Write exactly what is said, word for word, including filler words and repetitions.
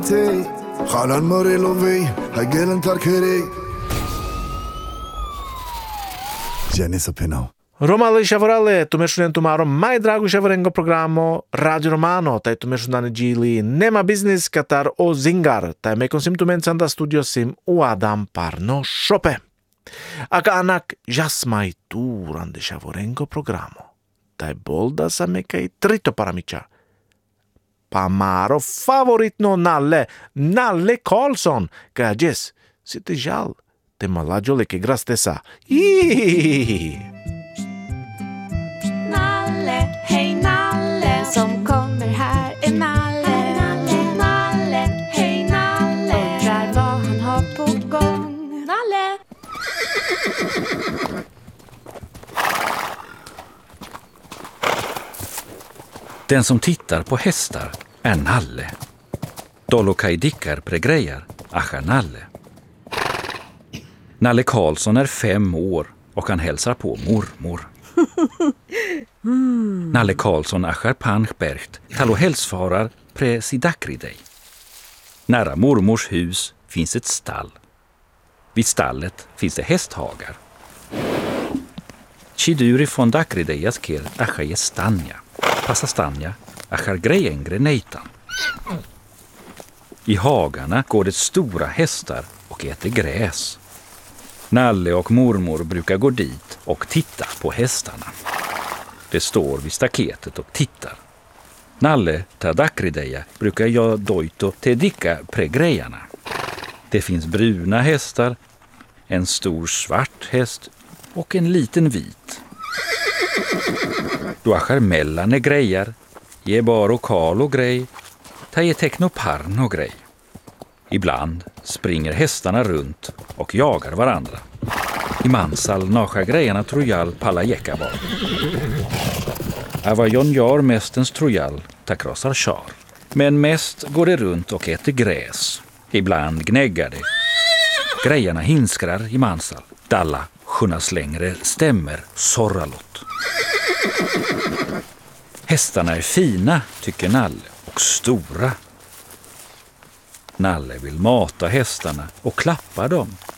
خالان موريلوفي هاجلن تركري Janice Pino. Romali Shavorale, tu mešujem tu márom maj dragu Šavorengo programo Radio Romano, taj tu mešunane džili Nema biznis katar o zingar, taj me konsim tu mencanda studio sim u Adam parno šope. Aka anak jasmaj tu rande Šavorengo programo, taj bolda sa me kaj trito paramiča. Pa maro favoritno Nalle, Nalle Karlsson, kaj jes, sitte žal, te malađole ke grastesa. Iiii! Nalle, hej Nalle, som kommer här är Nalle. Nalle, Nalle, hej Nalle, undrar vad han har på gång. Nalle! Den som tittar på hästar är Nalle. Dolokai dickar pregrejar, acha Nalle. Nalle Karlsson är fem år och han hälsar på mormor. Mm. Nalle Karlsson achar Panchbergt, talo hälsfarar presidakridej. Nära mormors hus finns ett stall. Vid stallet finns det hästhagar. Chiduri från dakridejas ker achar gestanja. Passastanja achar grejengre nejtan. I hagarna går det stora hästar och äter gräs. Nalle och mormor brukar gå dit och titta på hästarna. Det står vid staketet och tittar. Nalle tadakrideja brukar jag doito tedika pregrejarna. Det finns bruna hästar, en stor svart häst och en liten vit. Du achar mellane grejar, ge baro kalo grej, ta ge teknoparno grej. Ibland springer hästarna runt och jagar varandra. I mansal nascha grejerna trojal palla jäckabal. Avajon gör mestens trojal takrossar char. Men mest går det runt och äter gräs. Ibland gnäggar det. Grejerna hinskrar i mansal. Dalla sjunnas längre stämmer sorralott. Hästarna är fina, tycker Nalle, och stora. Nalle vill mata hästarna och klappa dem.